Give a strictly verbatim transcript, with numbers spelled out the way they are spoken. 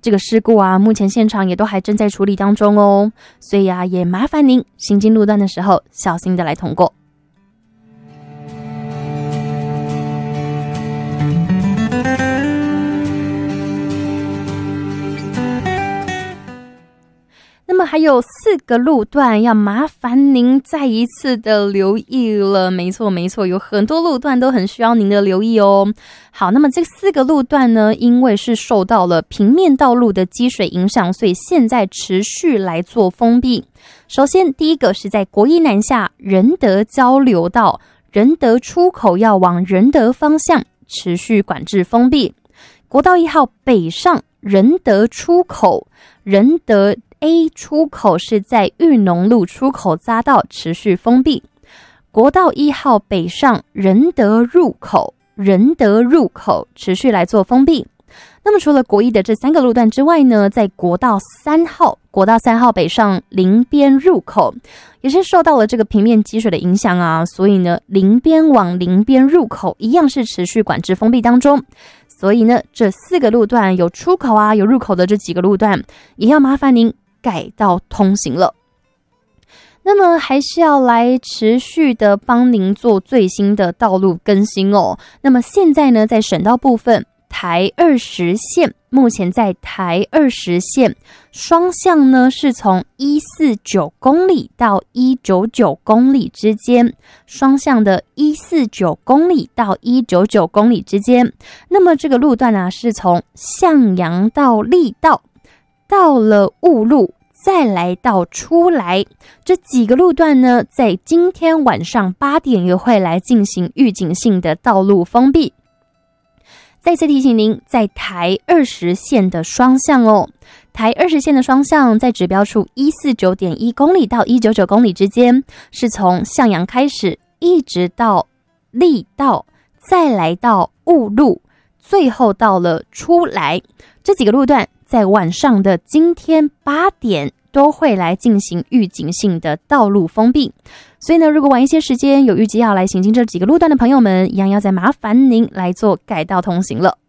这个事故啊，目前现场也都还正在处理当中哦，所以啊，也麻烦您行经路段的时候小心的来通过。那么还有四个路段要麻烦您再一次的留意了，没错没错，有很多路段都很需要您的留意哦。好，那么这四个路段呢，因为是受到了平面道路的积水影响，所以现在持续来做封闭。首先第一个是在国一南下仁德交流道，仁德出口要往仁德方向持续管制封闭。国道一号北上仁德出口，仁德A 出口是在裕农路出口匝道持续封闭。国道一号北上仁德入口，仁德入口持续来做封闭。那么除了国一的这三个路段之外呢，在国道三号国道三号北上林边入口也是受到了这个平面积水的影响啊，所以呢林边往林边入口一样是持续管制封闭当中。所以呢这四个路段有出口啊有入口的这几个路段也要麻烦您改道通行了。那么还是要来持续的帮您做最新的道路更新哦。那么现在呢在省道部分，台二十线目前在台二十线双向呢是从一百四十九公里到一百九十九公里之间，双向的一百四十九公里到一百九十九公里之间。那么这个路段啊是从向阳到力道，到了雾路，再来到出来，这几个路段呢在今天晚上八点又会来进行预警性的道路封闭。再次提醒您，在台二十线的双向哦，台二十线的双向在指标处一百四十九点一公里到一百九十九公里之间，是从向阳开始一直到力道，再来到雾路，最后到了出来，这几个路段在晚上的今天八点都会来进行预警性的道路封闭。所以呢，如果晚一些时间有预计要来行经这几个路段的朋友们，一样要再麻烦您来做改道通行了。